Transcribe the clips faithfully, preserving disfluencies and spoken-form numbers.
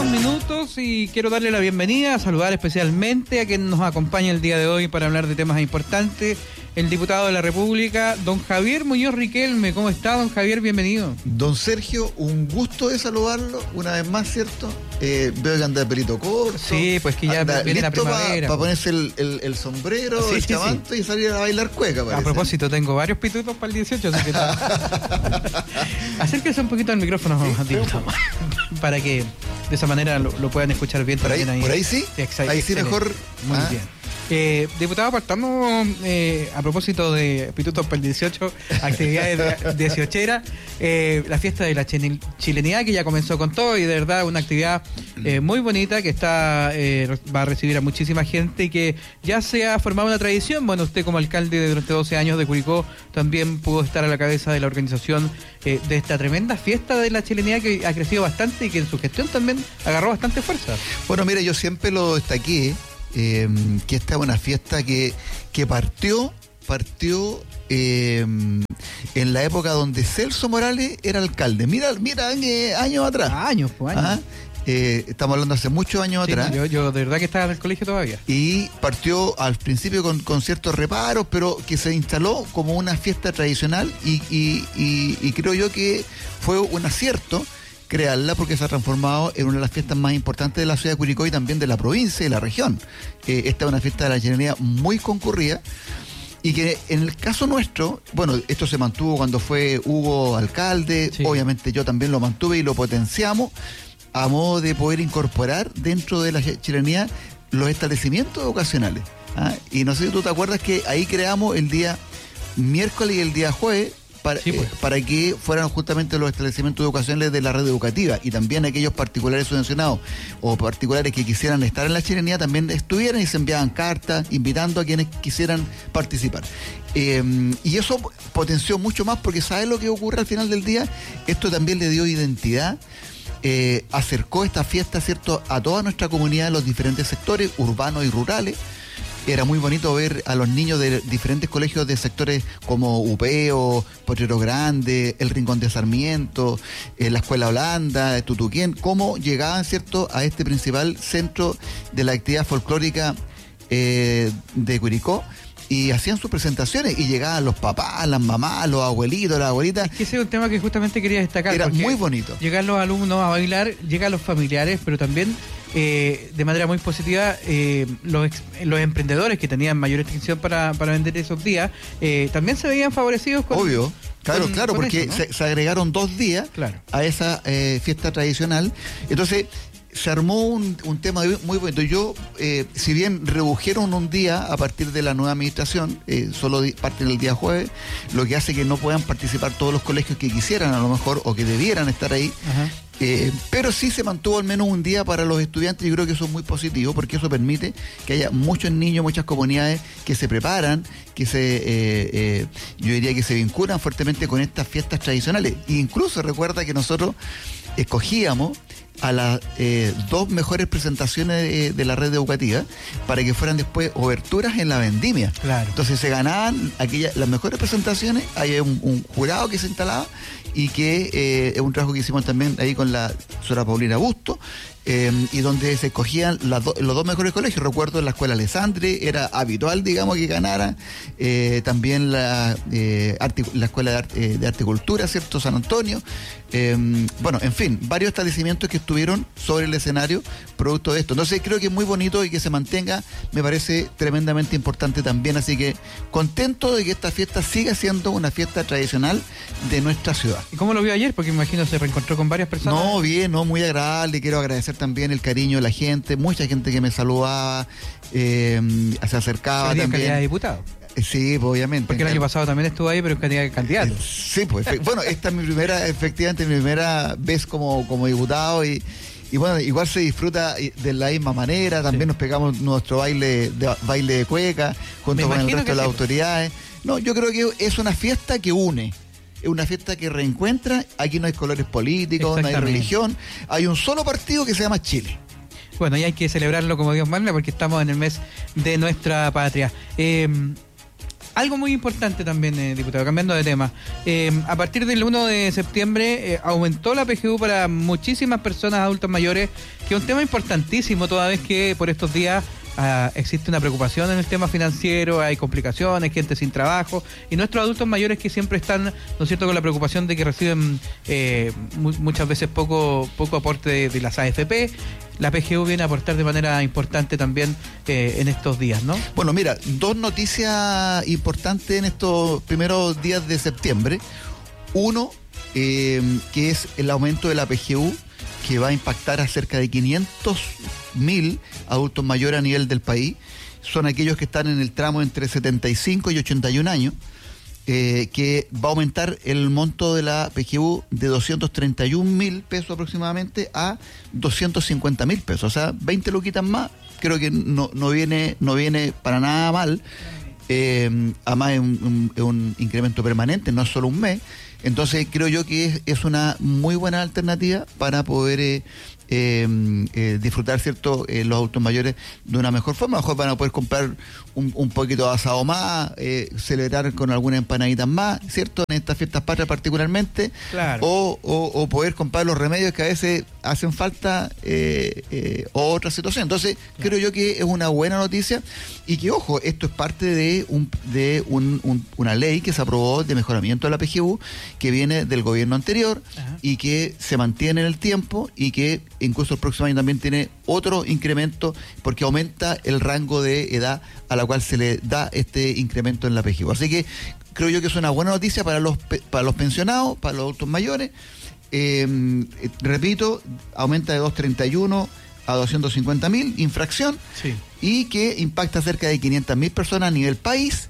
dos minutos y quiero darle la bienvenida, saludar especialmente a quien nos acompaña el día de hoy para hablar de temas importantes, el diputado de la República, don Javier Muñoz Riquelme. ¿Cómo está, don Javier? Bienvenido. Don Sergio, un gusto de saludarlo, una vez más, ¿cierto? Eh, veo que anda de pelito corto. Sí, pues que ya anda viene la listo primavera. Para pa ponerse el, el, el sombrero, sí, el sí, chamanto sí. y salir a bailar cueca, parece. A propósito, tengo varios pitutos para el dieciocho, así que... Acérquese un poquito al micrófono, sí, diputado, para que de esa manera lo, lo puedan escuchar bien por también ahí. ahí. ¿Por ahí sí? Sí, exacto, ahí sí excelente. Mejor. Muy ah. bien. Eh, diputado, partamos eh, a propósito de Pitutos para el dieciocho, actividades dieciocheras, eh, la fiesta de la chilenidad que ya comenzó con todo y de verdad una actividad eh, muy bonita que está eh, va a recibir a muchísima gente y que ya se ha formado una tradición. Bueno, usted como alcalde de durante doce años de Curicó también pudo estar a la cabeza de la organización eh, de esta tremenda fiesta de la chilenidad que ha crecido bastante y que en su gestión también agarró bastante fuerza. Bueno, mire, yo siempre lo destaqué. Eh, que esta es una fiesta que, que partió, partió eh, en la época donde Celso Morales era alcalde. Mira, mira, eh, años atrás. Años, pues años. ¿Ah? Eh, estamos hablando hace muchos años sí, atrás. Yo, yo de verdad que estaba en el colegio todavía. Y partió al principio con, con ciertos reparos, pero que se instaló como una fiesta tradicional y, y, y, y creo yo que fue un acierto crearla porque se ha transformado en una de las fiestas más importantes de la ciudad de Curicó y también de la provincia y la región. Eh, esta es una fiesta de la chilenidad muy concurrida y que en el caso nuestro, bueno, esto se mantuvo cuando fue Hugo alcalde, sí. Obviamente yo también lo mantuve y lo potenciamos a modo de poder incorporar dentro de la chilenidad los establecimientos educacionales. ¿Ah? Y no sé si tú te acuerdas que ahí creamos el día miércoles y el día jueves Para, sí, pues. eh, para que fueran justamente los establecimientos educacionales de la red educativa y también aquellos particulares subvencionados o particulares que quisieran estar en la chilenidad también estuvieran y se enviaban cartas invitando a quienes quisieran participar. Eh, y eso potenció mucho más porque ¿sabes lo que ocurre al final del día? Esto también le dio identidad, eh, acercó esta fiesta, ¿cierto?, a toda nuestra comunidad en los diferentes sectores urbanos y rurales. Era muy bonito ver a los niños de diferentes colegios de sectores como Upeo, Potrero Grande, el Rincón de Sarmiento, eh, la Escuela Holanda, Tutuquén, cómo llegaban, ¿cierto?, a este principal centro de la actividad folclórica eh, de Curicó y hacían sus presentaciones y llegaban los papás, las mamás, los abuelitos, las abuelitas. Es que ese es un tema que justamente quería destacar. Era muy bonito. Llegan los alumnos a bailar, llegan los familiares, pero también eh, de manera muy positiva eh, los, ex, los emprendedores que tenían mayor extensión para, para vender esos días eh, también se veían favorecidos con... Obvio. Claro, con, claro, con porque eso, ¿no? se, se agregaron dos días claro. a esa eh, fiesta tradicional. Entonces se armó un, un tema muy bonito. Yo, eh, si bien redujeron un día a partir de la nueva administración, eh, solo di, parten el día jueves, lo que hace que no puedan participar todos los colegios que quisieran a lo mejor o que debieran estar ahí. Ajá. Eh, pero sí se mantuvo al menos un día para los estudiantes y creo que eso es muy positivo porque eso permite que haya muchos niños, muchas comunidades que se preparan, que se, eh, eh, yo diría que se vinculan fuertemente con estas fiestas tradicionales. E incluso recuerda que nosotros escogíamos a las eh, dos mejores presentaciones de, de la red educativa para que fueran después oberturas en la vendimia. Claro. Entonces se ganaban aquellas, las mejores presentaciones, hay un, un jurado que se instalaba y que eh, es un trabajo que hicimos también ahí con la señora Paulina Busto, eh, y donde se escogían las do, los dos mejores colegios. Recuerdo en la escuela Alessandri era habitual, digamos, que ganara, eh, también la, eh, arte, la escuela de arte, eh, de arte y cultura, ¿cierto?, San Antonio. Eh, bueno, en fin, varios establecimientos que estuvieron sobre el escenario producto de esto. Entonces creo que es muy bonito y que se mantenga, me parece tremendamente importante también, así que contento de que esta fiesta siga siendo una fiesta tradicional de nuestra ciudad. ¿Y cómo lo vio ayer? Porque me imagino se reencontró con varias personas. No, bien, no, muy agradable, quiero agradecer también el cariño de la gente, mucha gente que me saludaba, eh, se acercaba también. En calidad de diputado. Sí, pues, obviamente. Porque el año pasado también estuvo ahí, pero en calidad de candidato. Sí, pues, bueno, esta es mi primera, efectivamente, mi primera vez como, como diputado y, y bueno, igual se disfruta de la misma manera, también sí. Nos pegamos nuestro baile de, baile de cueca junto con el resto de las sí. autoridades. No, yo creo que es una fiesta que une. Es una fiesta que reencuentra, aquí no hay colores políticos, no hay religión, hay un solo partido que se llama Chile. Bueno, y hay que celebrarlo como Dios manda porque estamos en el mes de nuestra patria. Eh, Algo muy importante también, eh, diputado, cambiando de tema. Eh, a partir del uno de septiembre eh, aumentó la P G U para muchísimas personas adultos mayores, que es un tema importantísimo, toda vez que por estos días uh, existe una preocupación en el tema financiero, hay complicaciones, gente sin trabajo, y nuestros adultos mayores que siempre están, ¿no es cierto?, con la preocupación de que reciben eh, mu muchas veces poco, poco aporte de, de las A F P. La P G U viene a aportar de manera importante también eh, en estos días, ¿no? Bueno, mira, dos noticias importantes en estos primeros días de septiembre. Uno, eh, que es el aumento de la P G U, que va a impactar a cerca de quinientos mil adultos mayores a nivel del país. Son aquellos que están en el tramo entre setenta y cinco y ochenta y un años. Eh, que va a aumentar el monto de la P G U de doscientos treinta y un mil pesos aproximadamente a doscientos cincuenta mil pesos, o sea, veinte luquitas más. Creo que no, no viene no viene para nada mal. Eh, además es un, un, un incremento permanente, no es solo un mes. Entonces creo yo que es, es una muy buena alternativa para poder eh, eh, eh, disfrutar, ¿cierto?, eh, los adultos mayores de una mejor forma. A lo mejor van a poder comprar un, un poquito de asado más, eh, celebrar con algunas empanaditas más, ¿cierto?, en estas fiestas patrias particularmente. Claro. O, o, o poder comprar los remedios que a veces hacen falta, eh, eh, o otra situación. Entonces claro, creo yo que es una buena noticia y que, ojo, esto es parte de un de un, un, una ley que se aprobó de mejoramiento de la P G U, que viene del gobierno anterior. Ajá. Y que se mantiene en el tiempo y que incluso el próximo año también tiene otro incremento porque aumenta el rango de edad a la cual se le da este incremento en la P G U. Así que creo yo que es una buena noticia para los para los pensionados, para los adultos mayores. Eh, repito, aumenta de doscientos treinta y uno a doscientos cincuenta mil, infracción, sí, y que impacta cerca de quinientas mil personas a nivel país.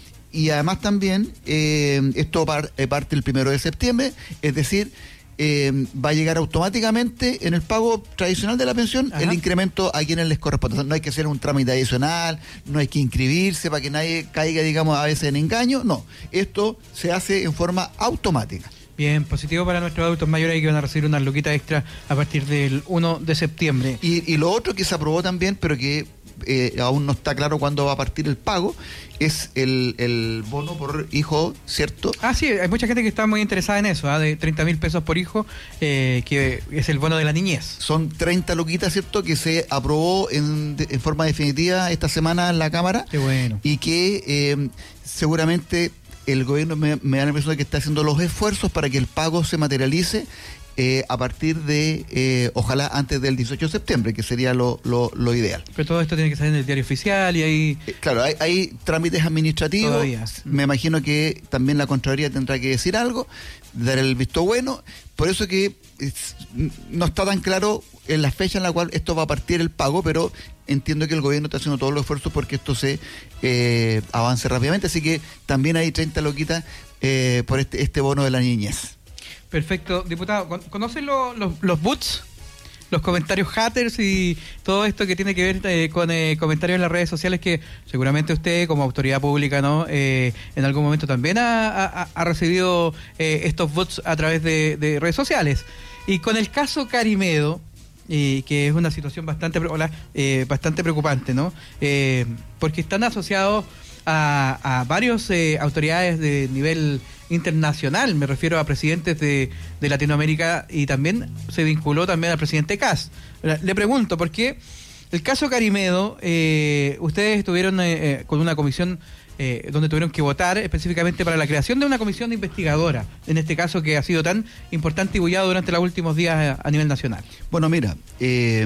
Y además también, eh, esto par, eh, parte el primero de septiembre, es decir, eh, va a llegar automáticamente en el pago tradicional de la pensión. Ajá, el incremento a quienes les corresponde. No hay que hacer un trámite adicional, no hay que inscribirse para que nadie caiga, digamos, a veces en engaño. No, esto se hace en forma automática. Bien, positivo para nuestros adultos mayores que van a recibir unas luquitas extra a partir del uno de septiembre. Y, y lo otro que se aprobó también, pero que eh, aún no está claro cuándo va a partir el pago, es el, el bono por hijo, ¿cierto? Ah, sí, hay mucha gente que está muy interesada en eso, ¿eh? De treinta mil pesos por hijo, eh, que es el bono de la niñez. Son treinta luquitas, ¿cierto?, que se aprobó en, de, en forma definitiva esta semana en la Cámara. Qué bueno. Y que eh, seguramente el gobierno me, me da la impresión de que está haciendo los esfuerzos para que el pago se materialice eh, a partir de, eh, ojalá antes del dieciocho de septiembre, que sería lo, lo, lo ideal. Pero todo esto tiene que salir en el diario oficial y ahí... Eh, claro, hay, hay trámites administrativos. Todavía. Me imagino que también la Contraloría tendrá que decir algo, dar el visto bueno. Por eso que es, no está tan claro en la fecha en la cual esto va a partir el pago, pero entiendo que el gobierno está haciendo todos los esfuerzos porque esto se eh, avance rápidamente. Así que también hay treinta loquitas eh, por este, este bono de la niñez. Perfecto. Diputado, ¿conocen lo, los, los bots? Los comentarios haters y todo esto que tiene que ver eh, con eh, comentarios en las redes sociales, que seguramente usted como autoridad pública, ¿no? Eh, en algún momento también ha, ha, ha recibido eh, estos bots a través de, de redes sociales. Y con el caso Carimedo, eh, que es una situación bastante, hola, eh, bastante preocupante, ¿no? Eh, porque están asociados a, a varios eh, autoridades de nivel internacional, me refiero a presidentes de, de Latinoamérica, y también se vinculó también al presidente Kast. Le pregunto, ¿por qué el caso Carimedo, eh, ustedes estuvieron eh, eh, con una comisión eh, donde tuvieron que votar específicamente para la creación de una comisión investigadora, en este caso que ha sido tan importante y bullado durante los últimos días a, a nivel nacional? Bueno, mira, eh,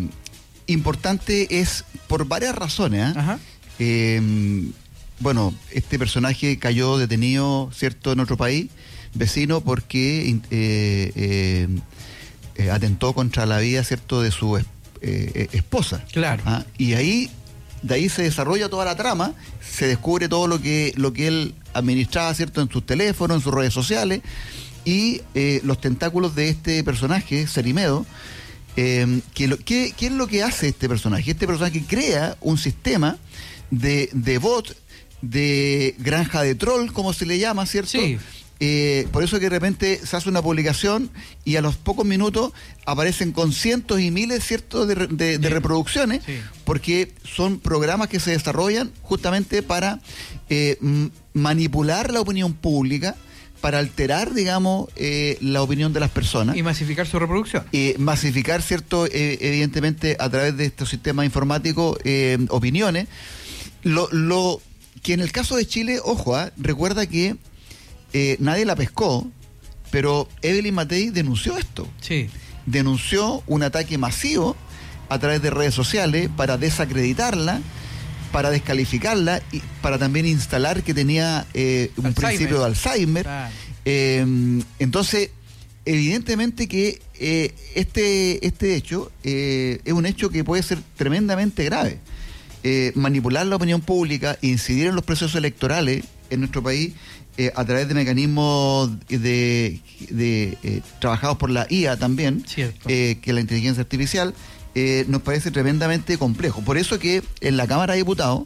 importante es por varias razones, ¿eh? Ajá. Eh, Bueno, este personaje cayó detenido, ¿cierto?, en otro país vecino porque eh, eh, eh, atentó contra la vida, ¿cierto?, de su eh, esposa. Claro. ¿Ah? Y ahí, de ahí se desarrolla toda la trama, se descubre todo lo que lo que él administraba, ¿cierto?, en sus teléfonos, en sus redes sociales, y eh, los tentáculos de este personaje, Carimedo. Eh, que lo, ¿qué, ¿Qué es lo que hace este personaje? Este personaje crea un sistema de, de bot, de granja de troll, como se le llama, ¿cierto? Sí. Eh, por eso que de repente se hace una publicación y a los pocos minutos aparecen con cientos y miles, ¿cierto?, de, de, de sí. reproducciones, sí. porque son programas que se desarrollan justamente para eh, m- manipular la opinión pública, para alterar, digamos, eh, la opinión de las personas. Y masificar su reproducción. Eh, masificar, ¿cierto?, eh, evidentemente a través de estos sistemas informáticos, eh, opiniones. Lo, lo que en el caso de Chile, ojo, ¿eh? recuerda que Eh, nadie la pescó, pero Evelyn Matei denunció esto. Sí. Denunció un ataque masivo a través de redes sociales para desacreditarla, para descalificarla y para también instalar que tenía eh, un Alzheimer. principio de Alzheimer. Ah. Eh, entonces, evidentemente que eh, este, este hecho eh, es un hecho que puede ser tremendamente grave. Eh, manipular la opinión pública, incidir en los procesos electorales en nuestro país, Eh, a través de mecanismos de, de eh, trabajados por la I A también, eh, que la inteligencia artificial, eh, nos parece tremendamente complejo. Por eso que en la Cámara de Diputados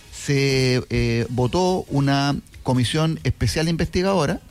se eh, votó una comisión especial investigadora,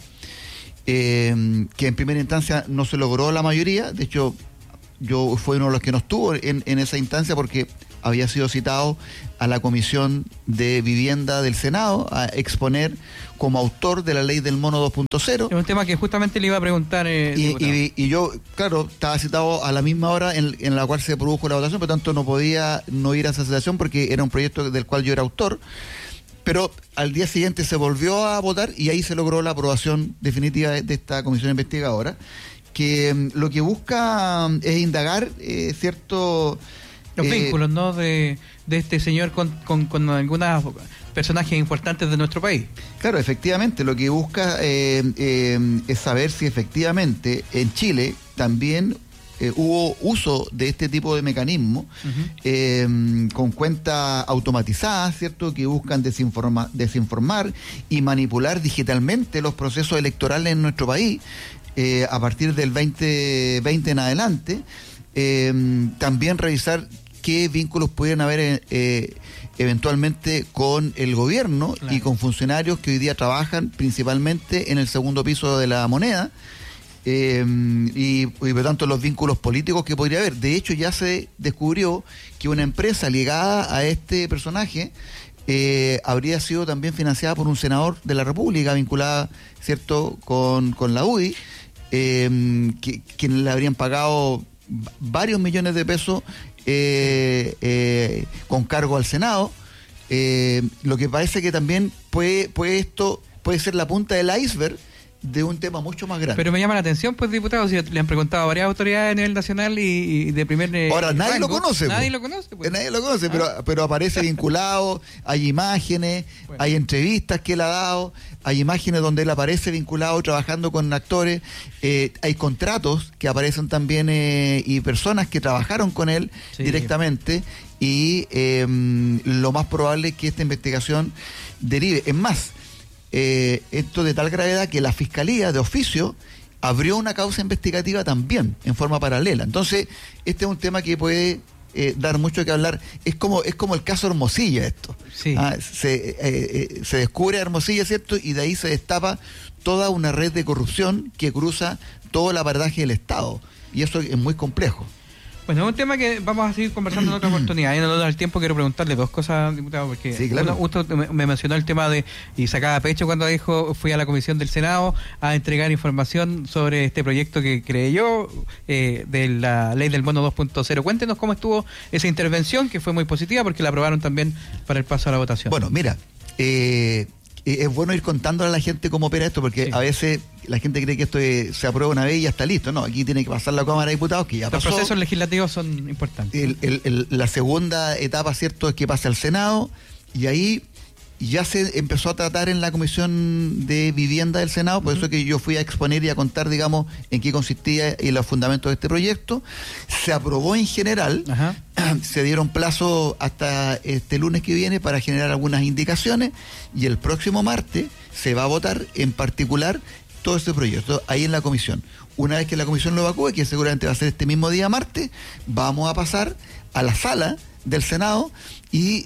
eh, que en primera instancia no se logró la mayoría. De hecho, yo fui uno de los que no estuvo en, en esa instancia porque había sido citado a la Comisión de Vivienda del Senado a exponer como autor de la ley del mono dos punto cero. Es un tema que justamente le iba a preguntar. Eh, y, y, y yo, claro, estaba citado a la misma hora en, en la cual se produjo la votación, por lo tanto no podía no ir a esa sesión porque era un proyecto del cual yo era autor. Pero al día siguiente se volvió a votar y ahí se logró la aprobación definitiva de, de esta comisión investigadora, que um, lo que busca um, es indagar eh, cierto... Los eh, vínculos, ¿no?, de, de este señor con, con, con algunos personajes importantes de nuestro país. Claro, efectivamente, lo que busca eh, eh, es saber si efectivamente en Chile también eh, hubo uso de este tipo de mecanismos, uh-huh. eh, con cuentas automatizadas, ¿cierto?, que buscan desinforma, desinformar y manipular digitalmente los procesos electorales en nuestro país eh, a partir del veinte veinte en adelante. Eh, también revisar qué vínculos pudieran haber eh, eventualmente con el gobierno, claro, y con funcionarios que hoy día trabajan principalmente en el segundo piso de la moneda, eh, y, y por tanto los vínculos políticos que podría haber. De hecho, ya se descubrió que una empresa ligada a este personaje eh, habría sido también financiada por un senador de la República, vinculada, ¿cierto?, con, con la U D I, eh, que, quienes le habrían pagado varios millones de pesos eh, eh, con cargo al Senado, eh, lo que parece que también puede, puede esto puede ser la punta del iceberg de un tema mucho más grande. Pero me llama la atención, pues, diputado, si le han preguntado a varias autoridades a nivel nacional y, y de primer eh, Ahora, nadie rango, lo conoce. Nadie pues. lo conoce. Pues. Nadie lo conoce, ah. pero, pero aparece vinculado, hay imágenes, bueno. hay entrevistas que él ha dado, hay imágenes donde él aparece vinculado, trabajando con actores, eh, hay contratos que aparecen también eh, y personas que trabajaron con él sí. directamente, y eh, lo más probable es que esta investigación derive. Es más, Eh, esto de tal gravedad que la Fiscalía de oficio abrió una causa investigativa también en forma paralela. Entonces, este es un tema que puede eh, dar mucho que hablar. Es como es como el caso Hermosilla esto. Sí. Ah, se, eh, eh, se descubre Hermosilla, ¿cierto? Y de ahí se destapa toda una red de corrupción que cruza todo el aparataje del Estado. Y eso es muy complejo. Bueno, es un tema que vamos a seguir conversando en otra oportunidad. Y en el tiempo quiero preguntarle dos cosas, diputado, porque sí, claro. uno, usted me mencionó el tema de, y sacaba pecho cuando dijo, fui a la Comisión del Senado a entregar información sobre este proyecto que creé yo, eh, de la ley del bono dos punto cero. Cuéntenos cómo estuvo esa intervención, que fue muy positiva, porque la aprobaron también para el paso a la votación. Bueno, mira, eh... es bueno ir contándole a la gente cómo opera esto, porque sí. a veces la gente cree que esto es, se aprueba una vez y ya está listo. No, aquí tiene que pasar la Cámara de Diputados, que ya Los pasó. Los procesos legislativos son importantes. El, el, el, la segunda etapa, ¿cierto?, es que pase al Senado, y ahí ya se empezó a tratar en la Comisión de Vivienda del Senado, por uh-huh. eso que yo fui a exponer y a contar, digamos, en qué consistía y los fundamentos de este proyecto. Se aprobó en general, uh-huh. se dieron plazo hasta este lunes que viene para generar algunas indicaciones, y el próximo martes se va a votar en particular todo este proyecto ahí en la comisión. Una vez que la comisión lo evacúe, que seguramente va a ser este mismo día martes, vamos a pasar a la sala del Senado y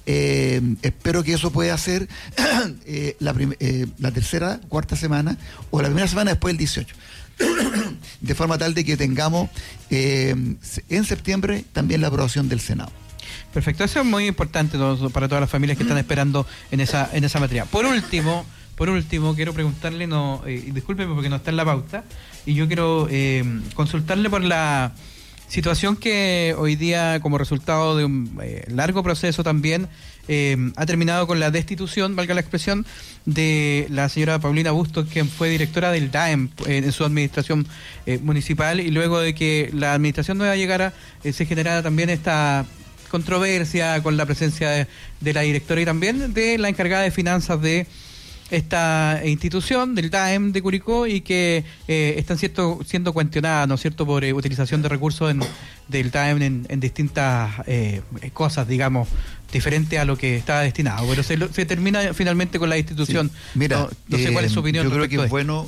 eh, espero que eso pueda ser eh, la, prim- eh, la tercera, cuarta semana o la primera semana después del dieciocho. De forma tal de que tengamos eh, en septiembre también la aprobación del Senado. Perfecto, eso es muy importante todo- para todas las familias que están esperando en esa en esa materia. Por último, por último quiero preguntarle, no, eh, discúlpeme porque no está en la pauta, y yo quiero eh, consultarle por la situación que hoy día, como resultado de un eh, largo proceso también, eh, ha terminado con la destitución, valga la expresión, de la señora Paulina Bustos, quien fue directora del D A E M eh, en su administración eh, municipal, y luego de que la administración nueva llegara, eh, se generara también esta controversia con la presencia de, de la directora y también de la encargada de finanzas de esta institución del D A E M de Curicó, y que eh, están cierto, siendo cuestionadas, ¿no es cierto?, por eh, utilización de recursos en, del D A E M en, en distintas eh, cosas, digamos, diferentes a lo que estaba destinado. Pero se, lo- se termina finalmente con la institución. Sí. Mira, no, no sé eh, cuál es su opinión. yo creo respecto que es de bueno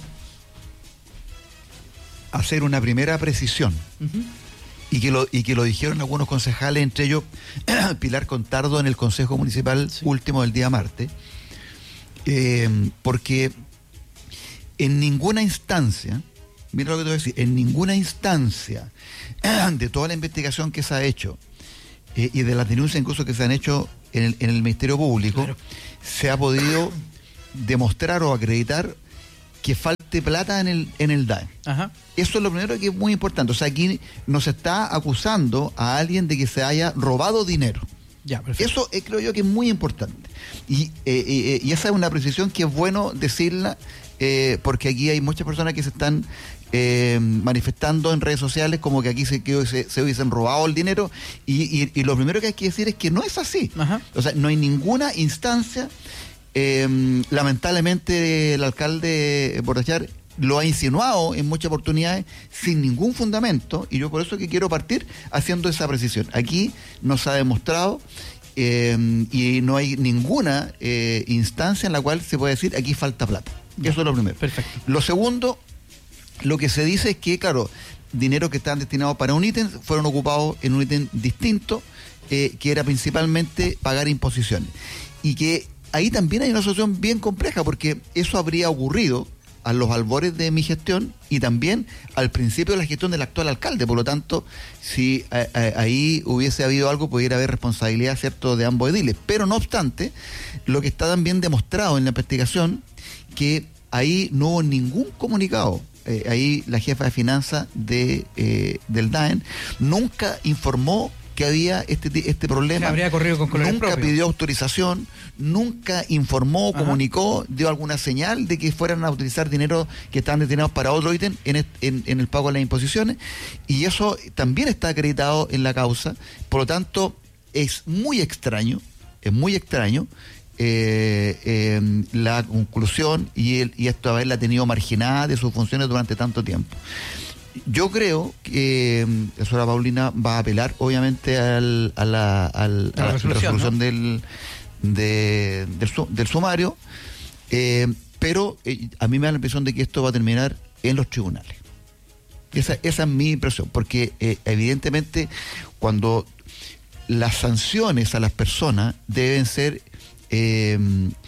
hacer una primera precisión. esto. Ujú. Y que, lo, y que lo dijeron algunos concejales, entre ellos Pilar Contardo en el Consejo Municipal Sí. último del día martes, eh, porque en ninguna instancia, mira lo que te voy a decir, en ninguna instancia de toda la investigación que se ha hecho eh, y de las denuncias incluso que se han hecho en el, en el Ministerio Público, Claro. se ha podido demostrar o acreditar que falte plata en el, en el D A E M. Ajá. Eso es lo primero que es muy importante. O sea, aquí nos está acusando a alguien de que se haya robado dinero. Ya, perfecto. Eso eh, creo yo que es muy importante. Y, eh, eh, y esa es una precisión que es bueno decirla, eh, porque aquí hay muchas personas que se están eh, manifestando en redes sociales como que aquí se, que se, se hubiesen robado el dinero. Y, y- y lo primero que hay que decir es que no es así. Ajá. O sea, no hay ninguna instancia. Eh, lamentablemente el alcalde Bordachar lo ha insinuado en muchas oportunidades sin ningún fundamento, y yo por eso que quiero partir haciendo esa precisión. Aquí nos ha demostrado eh, y no hay ninguna eh, instancia en la cual se puede decir aquí falta plata. Ya. Eso es lo primero. Perfecto. Lo segundo, lo que se dice es que, claro, dinero que estaban destinados para un ítem fueron ocupados en un ítem distinto, eh, que era principalmente pagar imposiciones. Y que ahí también hay una situación bien compleja, porque eso habría ocurrido a los albores de mi gestión y también al principio de la gestión del actual alcalde. Por lo tanto, si eh, eh, ahí hubiese habido algo, pudiera haber responsabilidad, ¿cierto?, de ambos ediles. Pero no obstante, lo que está también demostrado en la investigación, que ahí no hubo ningún comunicado. Eh, ahí la jefa de finanzas de, eh, del D A E M nunca informó que había este, este problema. Que habría corrido con colores Nunca propios. pidió autorización, nunca informó, Ajá. comunicó, dio alguna señal de que fueran a utilizar dinero que estaban destinados para otro ítem en, est- en, en el pago de las imposiciones, y eso también está acreditado en la causa. Por lo tanto, es muy extraño, es muy extraño eh, eh, la conclusión y, el, y esto haberla tenido marginada de sus funciones durante tanto tiempo. Yo creo que eh, la señora Paulina va a apelar, obviamente, al, a la, al- A la a la resolución, resolución, ¿no? del, de- del, su- del sumario, eh, pero eh, a mí me da la impresión de que esto va a terminar en los tribunales. Esa, esa es mi impresión, porque eh, evidentemente cuando las sanciones a las personas deben ser, eh,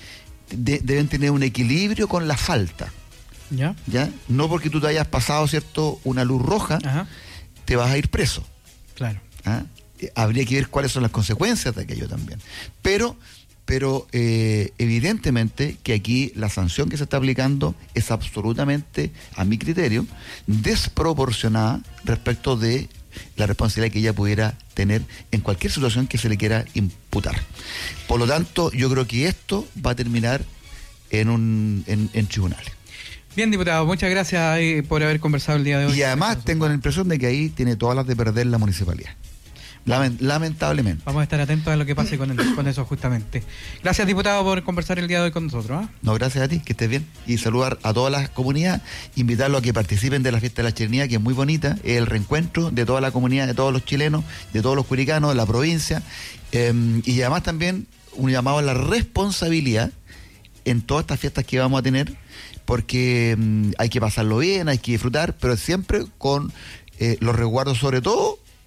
de- deben tener un equilibrio con la falta. ¿Ya? ¿Ya? No porque tú te hayas pasado, ¿cierto?, una luz roja, Ajá. te vas a ir preso. Claro. ¿Ah? Eh, Habría que ver cuáles son las consecuencias de aquello también. Pero, pero eh, evidentemente que aquí la sanción que se está aplicando es absolutamente, a mi criterio, desproporcionada respecto de la responsabilidad que ella pudiera tener en cualquier situación que se le quiera imputar. Por lo tanto, yo creo que esto va a terminar en, un, en, en tribunales. Bien, diputado, muchas gracias eh, por haber conversado el día de hoy. Y además tengo la impresión de que ahí tiene todas las de perder la municipalidad. Lamen- lamentablemente. Vamos a estar atentos a lo que pase con, el- con eso justamente. Gracias, diputado, por conversar el día de hoy con nosotros. ¿ah? No, gracias a ti, que estés bien. Y saludar a todas las comunidades, invitarlos a que participen de la fiesta de la chilenidad, que es muy bonita, es el reencuentro de toda la comunidad, de todos los chilenos, de todos los curicanos, de la provincia. Eh, y además también un llamado a la responsabilidad en todas estas fiestas que vamos a tener, porque mm, hay que pasarlo bien, hay que disfrutar, pero siempre con eh, los resguardos, sobre todo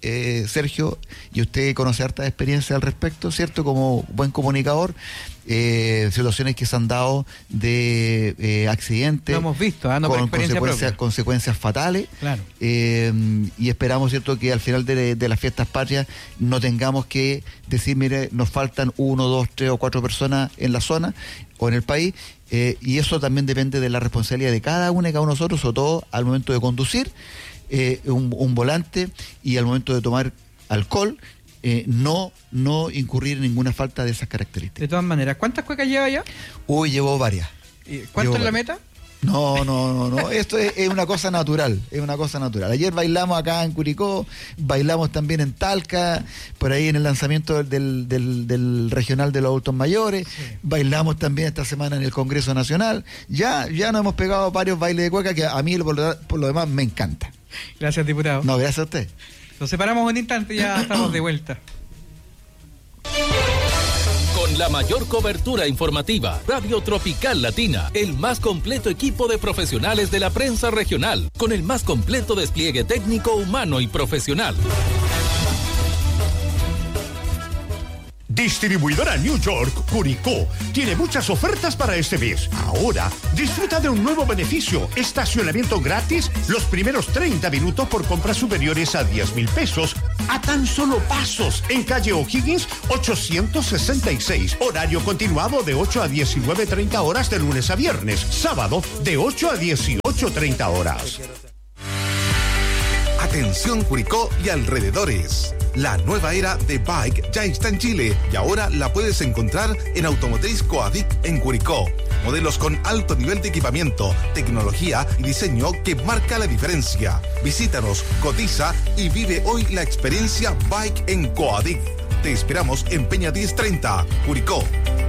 eh, Sergio, y usted conoce harta experiencia al respecto, ¿cierto? Como buen comunicador, eh, situaciones que se han dado de eh, accidentes. Lo hemos visto, ¿eh? No por con experiencia consecuencias, propia. consecuencias fatales. Claro. Eh, y esperamos, ¿cierto?, que al final de, de las fiestas patrias no tengamos que decir, mire, nos faltan uno, dos, tres o cuatro personas en la zona o en el país. Eh, y eso también depende de la responsabilidad de cada uno y cada uno de nosotros, sobre todo al momento de conducir eh, un, un volante y al momento de tomar alcohol, eh, no, no incurrir en ninguna falta de esas características. De todas maneras, ¿cuántas cuecas lleva ya? Uy, llevó varias. ¿Y ¿Cuánto Llevo es la varias. meta? No, no, no, no. Esto es, es una cosa natural, es una cosa natural. Ayer bailamos acá en Curicó, bailamos también en Talca, por ahí en el lanzamiento del, del, del regional de los adultos mayores, sí. Bailamos también esta semana en el Congreso Nacional. Ya, ya nos hemos pegado varios bailes de cueca que a mí por lo, por lo demás me encanta. Gracias, diputado. No, gracias a usted. Nos separamos un instante y ya estamos de vuelta. Con la mayor cobertura informativa, Radio Tropical Latina, el más completo equipo de profesionales de la prensa regional, con el más completo despliegue técnico, humano y profesional. Distribuidora New York, Curicó, tiene muchas ofertas para este mes. Ahora, disfruta de un nuevo beneficio, estacionamiento gratis los primeros treinta minutos por compras superiores a diez mil pesos, a tan solo pasos, en calle O'Higgins ochocientos sesenta y seis. Horario continuado de ocho a diecinueve treinta horas de lunes a viernes. Sábado, de ocho a dieciocho treinta horas. Atención Curicó y alrededores. La nueva era de Bike ya está en Chile y ahora la puedes encontrar en Automotriz Coadic en Curicó. Modelos con alto nivel de equipamiento, tecnología y diseño que marca la diferencia. Visítanos, cotiza y vive hoy la experiencia Bike en Coadic. Te esperamos en Peña diez treinta, Curicó.